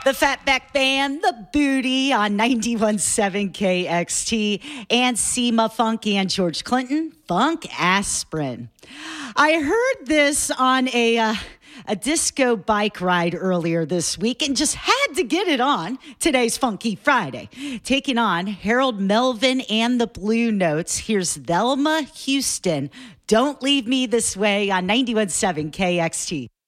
The Fatback Band, The Booty on 91.7 KXT, and Seema Funk and George Clinton, Funk Aspirin. I heard this on a disco bike ride earlier this week and just had to get it on today's Funky Friday. Taking on Harold Melvin and the Blue Notes, here's Thelma Houston, Don't Leave Me This Way on 91.7 KXT.